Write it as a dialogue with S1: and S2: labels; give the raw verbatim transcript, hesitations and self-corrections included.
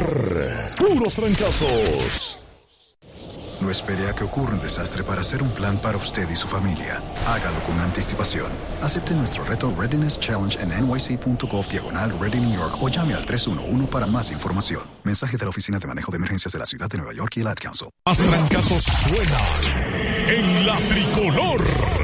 S1: Puros trancazos.
S2: No espere a que ocurra un desastre para hacer un plan para usted y su familia. Hágalo con anticipación. Acepte nuestro reto Readiness Challenge en N Y C punto gov diagonal Ready New York o llame al tres uno uno para más información. Mensaje de la Oficina de Manejo de Emergencias de la Ciudad de Nueva York y el Ad Council.
S1: Más trancazos suenan en la tricolor.